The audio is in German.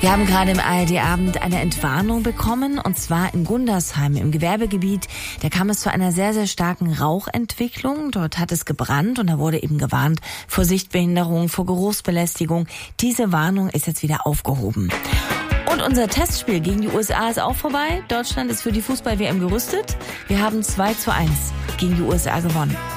Wir haben gerade im ARD-Abend eine Entwarnung bekommen, und zwar in Gundersheim im Gewerbegebiet. Da kam es zu einer sehr, sehr starken Rauchentwicklung. Dort hat es gebrannt und da wurde eben gewarnt vor Sichtbehinderung, vor Geruchsbelästigung. Diese Warnung ist jetzt wieder aufgehoben. Und unser Testspiel gegen die USA ist auch vorbei. Deutschland ist für die Fußball-WM gerüstet. Wir haben 2:1 gegen die USA gewonnen.